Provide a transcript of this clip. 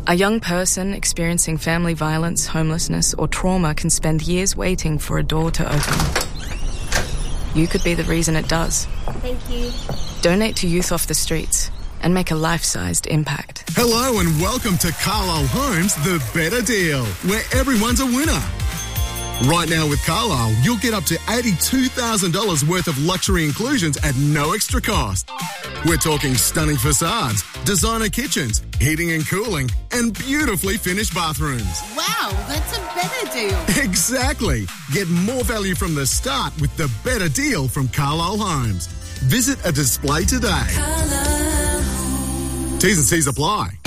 A young person experiencing family violence, homelessness, or trauma can spend years waiting for a door to open. You could be the reason it does. Thank you. Donate to Youth Off the Streets and make a life-sized impact. Hello and welcome to Carlisle Homes, The Better Deal, where everyone's a winner. Right now with Carlisle, you'll get up to $82,000 worth of luxury inclusions at no extra cost. We're talking stunning facades, designer kitchens, heating and cooling, and beautifully finished bathrooms. Wow, that's a better deal. Exactly. Get more value from the start with the better deal from Carlisle Homes. Visit a display today. T's and C's apply.